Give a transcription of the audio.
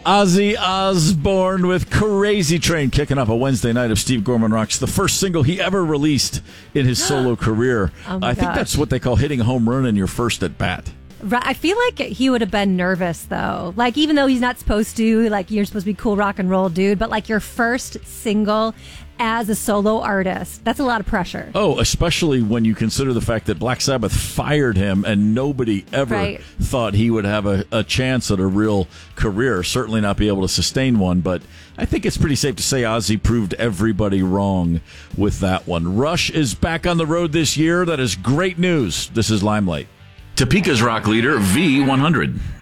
Ozzy Osbourne with Crazy Train kicking off a Wednesday night of Steve Gorman Rocks, the first single he ever released in his solo career. I think that's what they call hitting a home run in your first at bat. Right. I feel like he would have been nervous, though. Like, even though he's not supposed to, like, you're supposed to be cool rock and roll dude, but, like, your first single as a solo artist, that's a lot of pressure. Oh, especially when you consider the fact that Black Sabbath fired him and nobody ever thought he would have a chance at a real career, certainly not be able to sustain one. But I think it's pretty safe to say Ozzy proved everybody wrong with that one. Rush is back on the road this year. That is great news. This is Limelight. Topeka's rock leader, V100.